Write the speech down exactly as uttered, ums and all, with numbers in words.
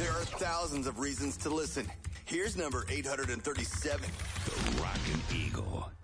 There are thousands of reasons to listen. Here's number eight hundred thirty-seven. The Rockin' Eagle.